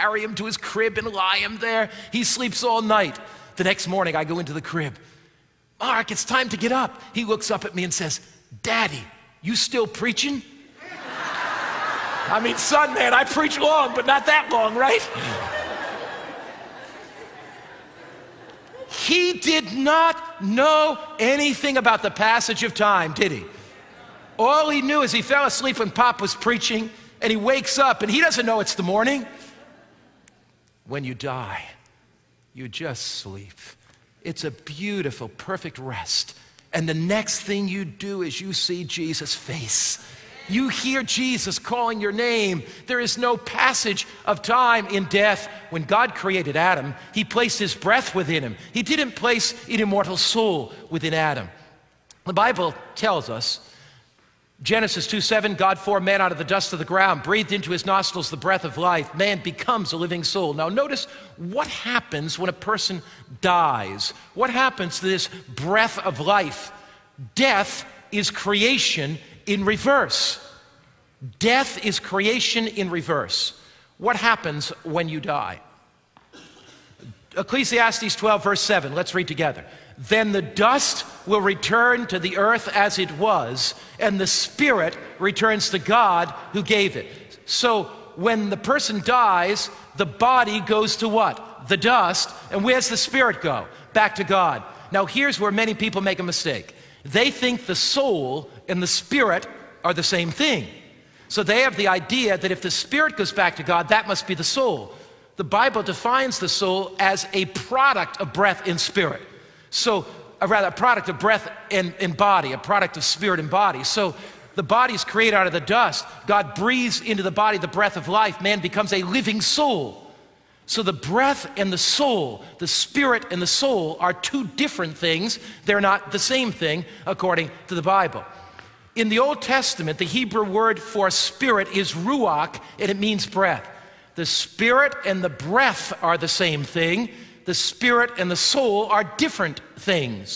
carry him to his crib and lie him there. He sleeps all night. The next morning, I go into the crib. Mark, it's time to get up. He looks up at me and says, Daddy, you still preaching? I mean, son, man, I preach long, but not that long, right? He did not know anything about the passage of time, did he? All he knew is he fell asleep when Pop was preaching, and he wakes up, and he doesn't know it's the morning. When you die, you just sleep. It's a beautiful, perfect rest. And the next thing you do is you see Jesus' face. You hear Jesus calling your name. There is no passage of time in death. When God created Adam, he placed his breath within him. He didn't place an immortal soul within Adam. The Bible tells us, Genesis 2:7, God formed man out of the dust of the ground, breathed into his nostrils the breath of life. Man becomes a living soul. Now notice what happens when a person dies. What happens to this breath of life? Death is creation in reverse. Death is creation in reverse. What happens when you die? Ecclesiastes 12, verse 7. Let's read together. Then the dust will return to the earth as it was, and the spirit returns to God who gave it. So when the person dies, the body goes to what? The dust. And where's the spirit go? Back to God. Now here's where many people make a mistake. They think the soul and the spirit are the same thing. So they have the idea that if the spirit goes back to God, that must be the soul. The Bible defines the soul as a product of breath and spirit. So, rather, a product of breath and body, a product of spirit and body. So, the body is created out of the dust. God breathes into the body the breath of life. Man becomes a living soul. So, the breath and the soul, the spirit and the soul are two different things. They're not the same thing, according to the Bible. In the Old Testament, the Hebrew word for spirit is ruach, and it means breath. The spirit and the breath are the same thing. The spirit and the soul are different things.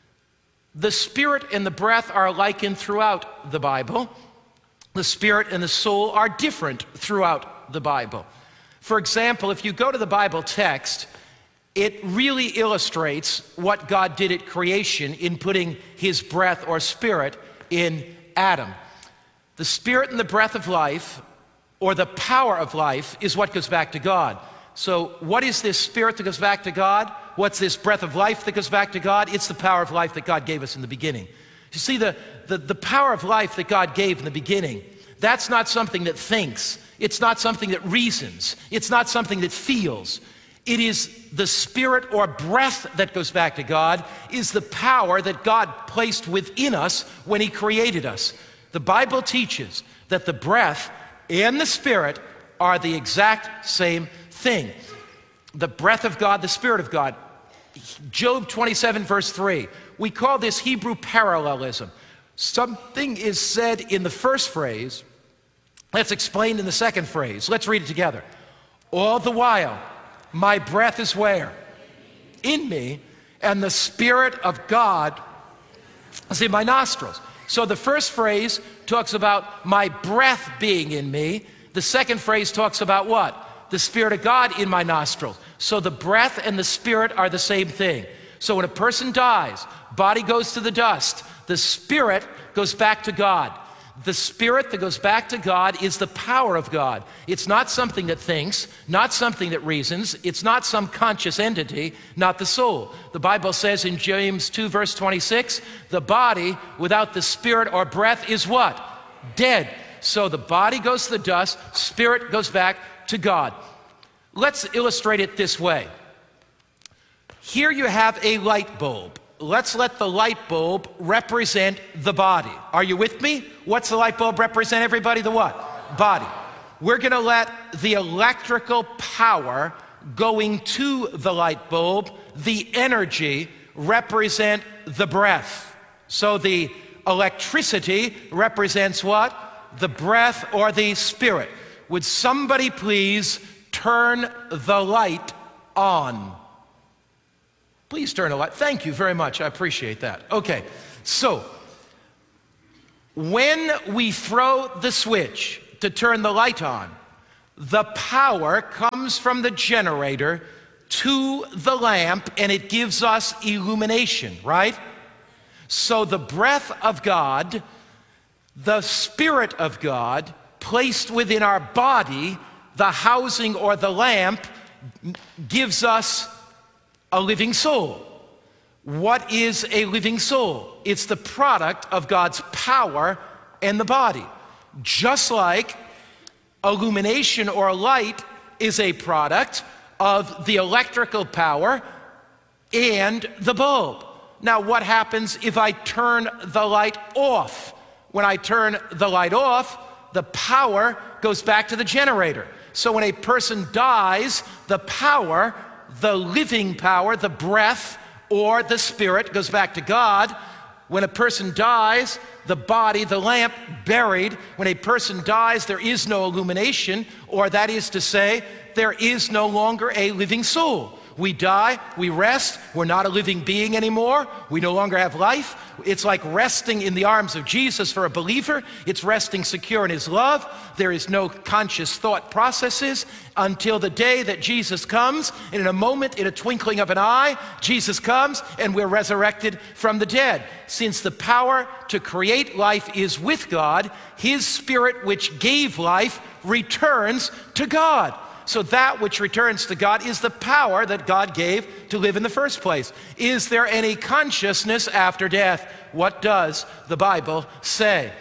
The spirit and the breath are likened throughout the Bible. The spirit and the soul are different throughout the Bible. For example, if you go to the Bible text, it really illustrates what God did at creation in putting his breath or spirit in Adam. The spirit and the breath of life, or the power of life, is what goes back to God. So what is this spirit that goes back to God? What's this breath of life that goes back to God? It's the power of life that God gave us in the beginning. You see, the power of life that God gave in the beginning, that's not something that thinks. It's not something that reasons. It's not something that feels. It is the spirit or breath that goes back to God, is the power that God placed within us when he created us. The Bible teaches that the breath and the spirit are the exact same thing. The breath of God, the spirit of God. Job 27 verse 3. We call this Hebrew parallelism. Something is said in the first phrase that's explained in the second phrase. Let's read it together. All the while, my breath is where? In me, and the Spirit of God is in my nostrils. So the first phrase talks about my breath being in me. The second phrase talks about what? The Spirit of God in my nostrils. So the breath and the spirit are the same thing. So when a person dies, body goes to the dust, the spirit goes back to God. The spirit that goes back to God is the power of God. It's not something that thinks, not something that reasons. It's not some conscious entity, not the soul. The Bible says in James 2 verse 26, the body without the spirit or breath is what? Dead. So the body goes to the dust, spirit goes back to God. Let's illustrate it this way. Here you have a light bulb. Let's let the light bulb represent the body. Are you with me? What's the light bulb represent, everybody? The what? Body. We're going to let the electrical power going to the light bulb, the energy, represent the breath. So the electricity represents what? The breath or the spirit. Would somebody please turn the light on? Please turn the light. Thank you very much. I appreciate that. Okay, so when we throw the switch to turn the light on, the power comes comes from the generator to the lamp, and it gives us illumination, right? So the breath of God, the Spirit of God, placed within our body, the housing or the lamp, gives us a living soul. What is a living soul? It's the product of God's power in the body. Just like illumination or light is a product of the electrical power and the bulb. Now, what happens if I turn the light off? When I turn the light off, the power goes back to the generator. So when a person dies, the power, the living power, the breath or the spirit goes back to God. When a person dies, the body, the lamp, buried. When a person dies, there is no illumination, or that is to say, there is no longer a living soul. We die, we rest, we're not a living being anymore, we no longer have life. It's like resting in the arms of Jesus for a believer. It's resting secure in his love. There is no conscious thought processes until the day that Jesus comes. And in a moment, in a twinkling of an eye, Jesus comes and we're resurrected from the dead. Since the power to create life is with God, his Spirit which gave life returns to God. So that which returns to God is the power that God gave to live in the first place. Is there any consciousness after death? What does the Bible say?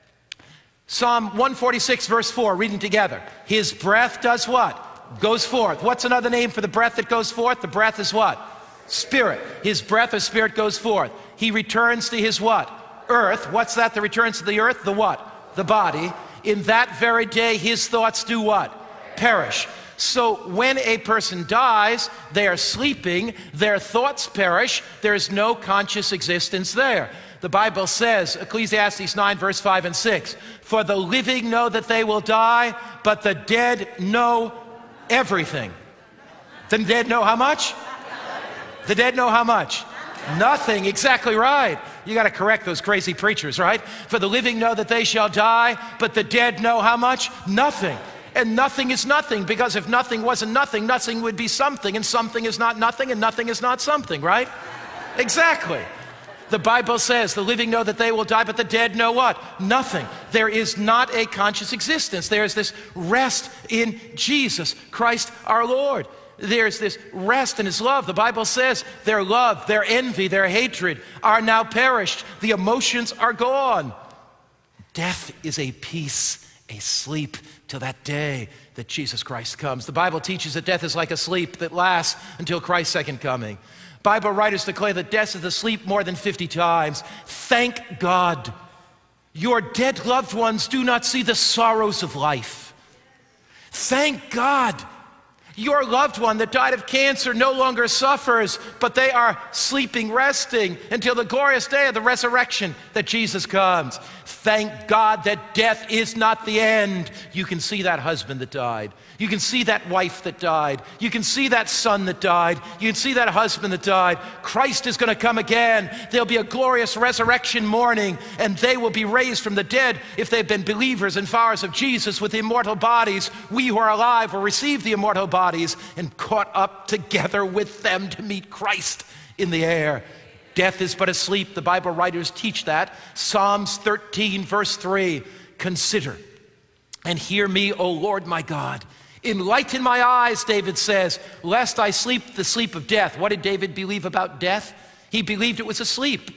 Psalm 146 verse 4, reading together. His breath does what? Goes forth. What's another name for the breath that goes forth? The breath is what? Spirit. His breath or spirit goes forth. He returns to his what? Earth. What's that that returns to the earth? The what? The body. In that very day, his thoughts do what? Perish. So when a person dies, they are sleeping, their thoughts perish, there's no conscious existence there. The Bible says, Ecclesiastes 9 verse 5 and 6, for the living know that they will die, but the dead know everything. The dead know how much? The dead know how much? Nothing. Exactly right. You got to correct those crazy preachers, right? For the living know that they shall die, but the dead know how much? Nothing. And nothing is nothing, because if nothing wasn't nothing, nothing would be something, and something is not nothing, and nothing is not something, right? Exactly. The Bible says the living know that they will die, but the dead know what? Nothing. There is not a conscious existence. There is this rest in Jesus Christ our Lord. There's this rest in his love. The Bible says their love, their envy, their hatred are now perished. The emotions are gone. Death is a peace, a sleep till that day that Jesus Christ comes. The Bible teaches that death is like a sleep that lasts until Christ's second coming. Bible writers declare that death is a sleep more than 50 times. Thank God. Your dead loved ones do not see the sorrows of life. Thank God. Your loved one that died of cancer no longer suffers, but they are sleeping, resting until the glorious day of the resurrection that Jesus comes. Thank God that death is not the end. You can see that husband that died. You can see that wife that died. You can see that son that died. You can see that husband that died. Christ is going to come again. There'll be a glorious resurrection morning, and they will be raised from the dead if they've been believers and followers of Jesus with immortal bodies. We who are alive will receive the immortal bodies and caught up together with them to meet Christ in the air. Death is but a sleep. The Bible writers teach that. Psalms 13 verse 3, consider and hear me, O Lord my God. Enlighten my eyes, David says, lest I sleep the sleep of death. What did David believe about death? He believed it was a sleep.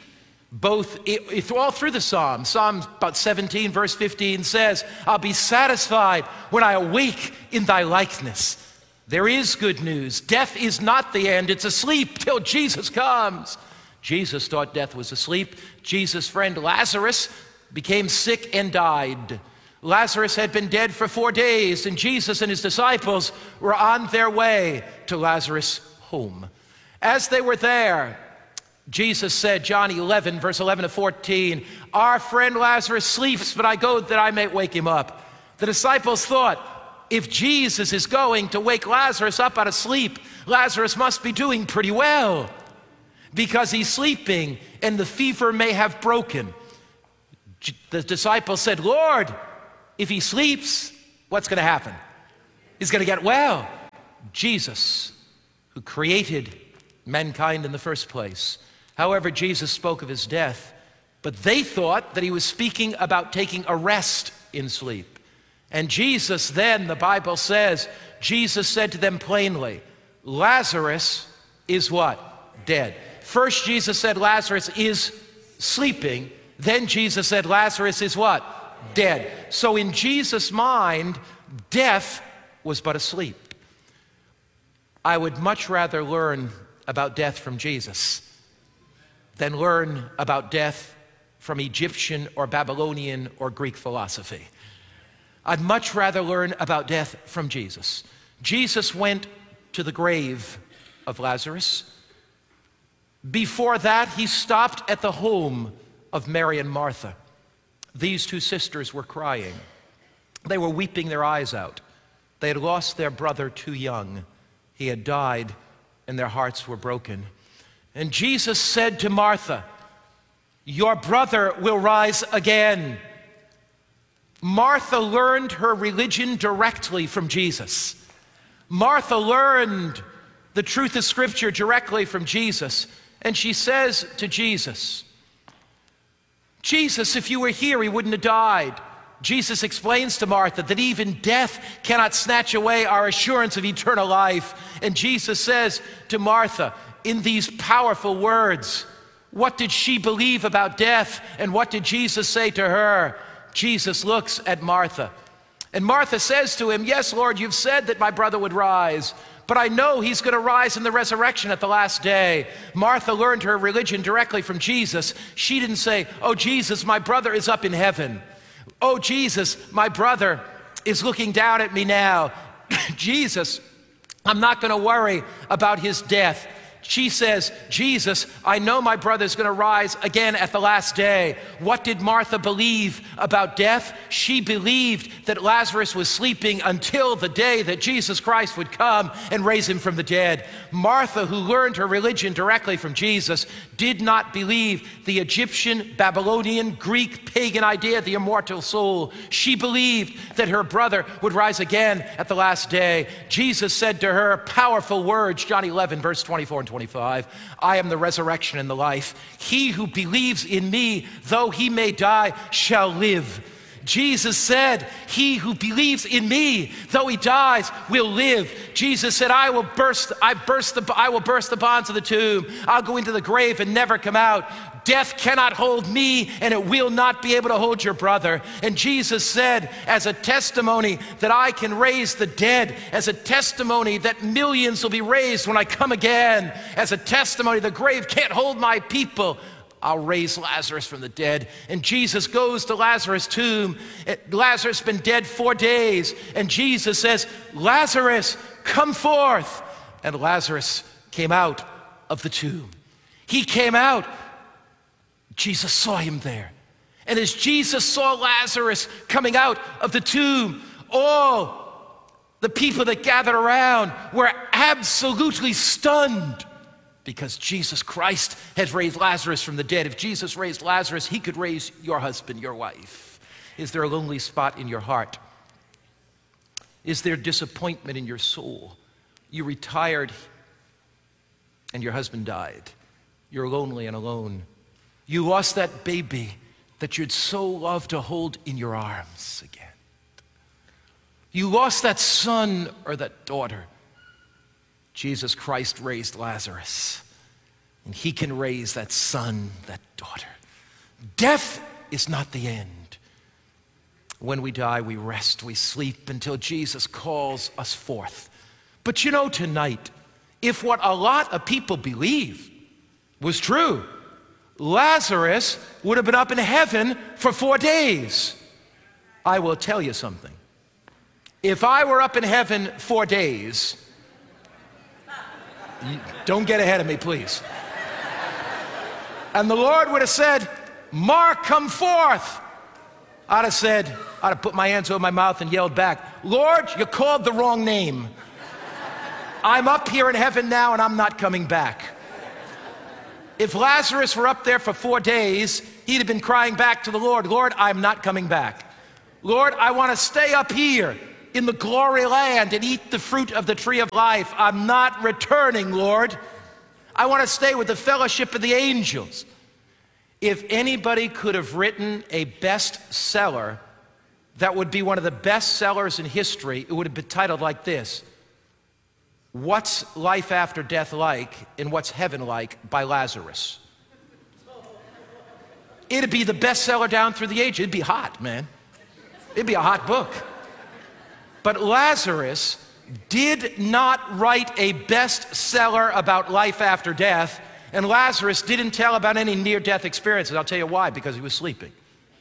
All through the Psalms. Psalm about 17 verse 15 says, I'll be satisfied when I awake in thy likeness. There is good news. Death is not the end. It's a sleep till Jesus comes. Jesus thought death was asleep. Jesus' friend Lazarus became sick and died. Lazarus had been dead for 4 days, and Jesus and his disciples were on their way to Lazarus' home. As they were there, Jesus said, John 11, verse 11 to 14, our friend Lazarus sleeps, but I go that I may wake him up. The disciples thought, if Jesus is going to wake Lazarus up out of sleep, Lazarus must be doing pretty well, because he's sleeping and the fever may have broken. The disciples said, Lord, if he sleeps, what's going to happen? He's going to get well. Jesus, who created mankind in the first place. However, Jesus spoke of his death, but they thought that he was speaking about taking a rest in sleep. And Jesus then, the Bible says, Jesus said to them plainly, Lazarus is what? Dead. First Jesus said Lazarus is sleeping. Then Jesus said Lazarus is what? Dead. So in Jesus' mind, death was but a sleep. I would much rather learn about death from Jesus than learn about death from Egyptian or Babylonian or Greek philosophy. I'd much rather learn about death from Jesus. Jesus went to the grave of Lazarus. Before that, he stopped at the home of Mary and Martha. These two sisters were crying. They were weeping their eyes out. They had lost their brother too young. He had died, and their hearts were broken. And Jesus said to Martha, your brother will rise again. Martha learned her religion directly from Jesus. Martha learned the truth of Scripture directly from Jesus. And she says to Jesus, Jesus, if you were here, he wouldn't have died. Jesus explains to Martha that even death cannot snatch away our assurance of eternal life. And Jesus says to Martha in these powerful words, what did she believe about death? And what did Jesus say to her? Jesus looks at Martha. And Martha says to him, yes, Lord, you've said that my brother would rise, but I know he's going to rise in the resurrection at the last day. Martha learned her religion directly from Jesus. She didn't say, oh, Jesus, my brother is up in heaven. Oh, Jesus, my brother is looking down at me now. Jesus, I'm not going to worry about his death. She says, Jesus, I know my brother's going to rise again at the last day. What did Martha believe about death? She believed that Lazarus was sleeping until the day that Jesus Christ would come and raise him from the dead. Martha, who learned her religion directly from Jesus, did not believe the Egyptian, Babylonian, Greek, pagan idea of the immortal soul. She believed that her brother would rise again at the last day. Jesus said to her powerful words, John 11, verse 24 and 25, I am the resurrection and the life. He who believes in me, though he may die, shall live. Jesus said, he who believes in me, though he dies, will live. Jesus said, I will burst the bonds of the tomb. I'll go into the grave and never come out. Death cannot hold me, and it will not be able to hold your brother. And Jesus said, as a testimony that I can raise the dead, as a testimony that millions will be raised when I come again, as a testimony the grave can't hold my people, I'll raise Lazarus from the dead. And Jesus goes to Lazarus' tomb. Lazarus has been dead 4 days. And Jesus says, Lazarus, come forth. And Lazarus came out of the tomb. He came out. Jesus saw him there. And as Jesus saw Lazarus coming out of the tomb, all the people that gathered around were absolutely stunned, because Jesus Christ has raised Lazarus from the dead. If Jesus raised Lazarus, he could raise your husband, your wife. Is there a lonely spot in your heart? Is there disappointment in your soul? You retired and your husband died. You're lonely and alone. You lost that baby that you'd so love to hold in your arms again. You lost that son or that daughter. Jesus Christ raised Lazarus, and he can raise that son, that daughter. Death is not the end. When we die, we rest, we sleep until Jesus calls us forth. But you know, tonight, if what a lot of people believe was true, Lazarus would have been up in heaven for 4 days. I will tell you something. If I were up in heaven 4 days, don't get ahead of me, please. And the Lord would have said, Mark, come forth. I'd have put my hands over my mouth and yelled back, Lord, you called the wrong name. I'm up here in heaven now and I'm not coming back. If Lazarus were up there for 4 days, he'd have been crying back to the Lord, Lord, I'm not coming back. Lord, I want to stay up here. in the glory land and eat the fruit of the tree of life. I'm not returning, Lord. I want to stay with the fellowship of the angels. If anybody could have written a bestseller that would be one of the best sellers in history, it would have been titled like this: What's Life After Death Like and What's Heaven Like by Lazarus. It'd be the bestseller down through the ages. It'd be hot, man. It'd be a hot book. But Lazarus did not write a bestseller about life after death, and Lazarus didn't tell about any near-death experiences. I'll tell you why: because he was sleeping.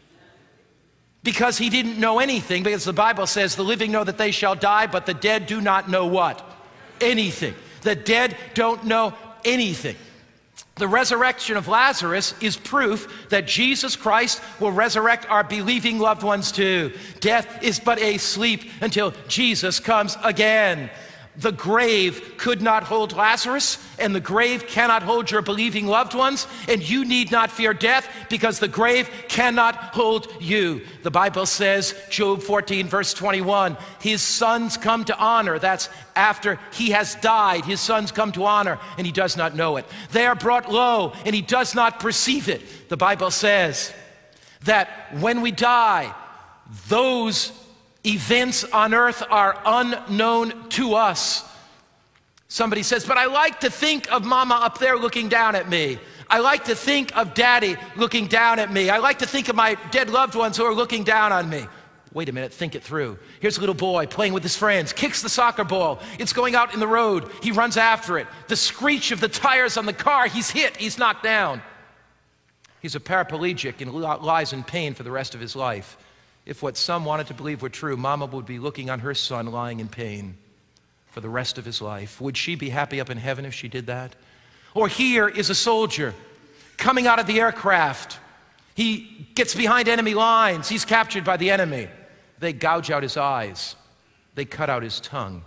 Because he didn't know anything, because the Bible says the living know that they shall die, but the dead do not know what? Anything. The dead don't know anything. The resurrection of Lazarus is proof that Jesus Christ will resurrect our believing loved ones too. Death is but a sleep until Jesus comes again. The grave could not hold Lazarus, and the grave cannot hold your believing loved ones, and you need not fear death because the grave cannot hold you. The Bible says, Job 14, verse 21, his sons come to honor. That's after he has died. His sons come to honor, and he does not know it. They are brought low, and he does not perceive it. The Bible says that when we die, those events on earth are unknown to us. Somebody says, but I like to think of mama up there looking down at me. I like to think of daddy looking down at me. I like to think of my dead loved ones who are looking down on me. Wait a minute, think it through. Here's a little boy playing with his friends, kicks the soccer ball. It's going out in the road. He runs after it. The screech of the tires on the car, he's hit, he's knocked down. He's a paraplegic and lies in pain for the rest of his life. If what some wanted to believe were true, mama would be looking on her son lying in pain for the rest of his life. Would she be happy up in heaven if she did that? Or here is a soldier coming out of the aircraft. He gets behind enemy lines. He's captured by the enemy. They gouge out his eyes. They cut out his tongue.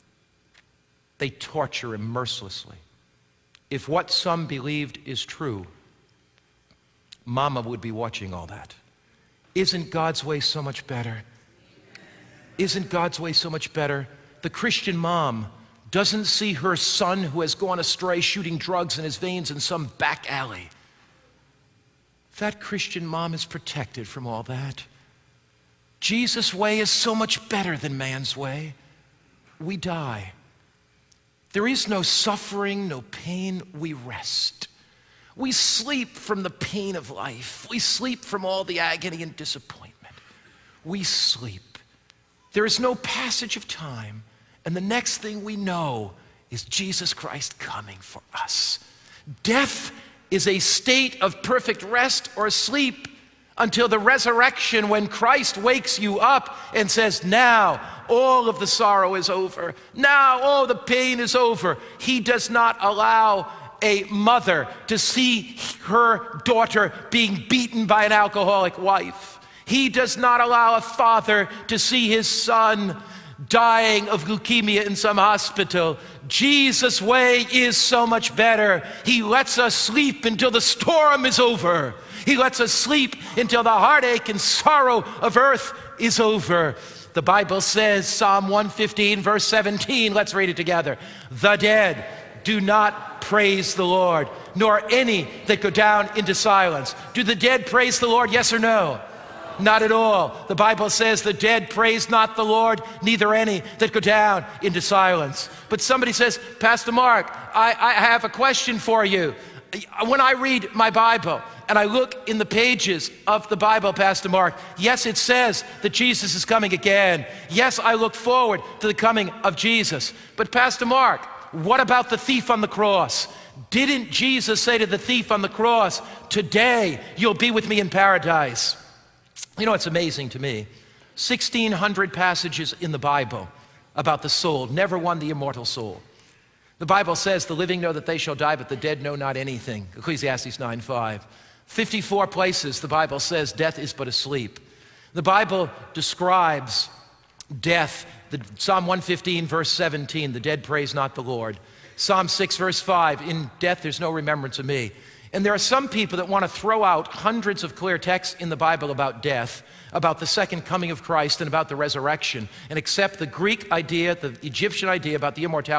They torture him mercilessly. If what some believed is true, mama would be watching all that. Isn't God's way so much better? Isn't God's way so much better? The Christian mom doesn't see her son who has gone astray shooting drugs in his veins in some back alley. That Christian mom is protected from all that. Jesus' way is so much better than man's way. We die. There is no suffering, no pain. We rest. We sleep from the pain of life. We sleep from all the agony and disappointment. We sleep. There is no passage of time. And the next thing we know is Jesus Christ coming for us. Death is a state of perfect rest or sleep until the resurrection, when Christ wakes you up and says, now all of the sorrow is over. Now all the pain is over. He does not allow a mother to see her daughter being beaten by an alcoholic wife. He does not allow a father to see his son dying of leukemia in some hospital. Jesus' way is so much better. He lets us sleep until the storm is over. He lets us sleep until the heartache and sorrow of earth is over. The Bible says, Psalm 115, verse 17, let's read it together. The dead do not praise the Lord, nor any that go down into silence. Do the dead praise the Lord, yes or no? Not at all. The Bible says the dead praise not the Lord, neither any that go down into silence. But somebody says, Pastor Mark, I have a question for you. When I read my Bible and I look in the pages of the Bible, Pastor Mark, yes, it says that Jesus is coming again. Yes, I look forward to the coming of Jesus. But Pastor Mark, what about the thief on the cross? Didn't Jesus say to the thief on the cross, today you'll be with me in paradise? You know, it's amazing to me. 1,600 passages in the Bible about the soul, never one the immortal soul. The Bible says the living know that they shall die, but the dead know not anything. Ecclesiastes 9:5. 54 places the Bible says death is but a sleep. The Bible describes death. Psalm 115, verse 17, the dead praise not the Lord. Psalm 6, verse 5, in death there's no remembrance of me. And there are some people that want to throw out hundreds of clear texts in the Bible about death, about the second coming of Christ, and about the resurrection, and accept the Greek idea, the Egyptian idea about the immortality